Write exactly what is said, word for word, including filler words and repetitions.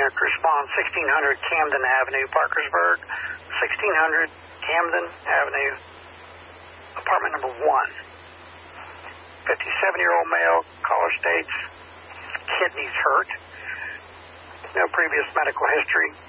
unit to respond. sixteen hundred Camden Avenue, Parkersburg. sixteen hundred Camden Avenue, apartment number one. fifty-seven-year-old male, caller states kidneys hurt. No previous medical history.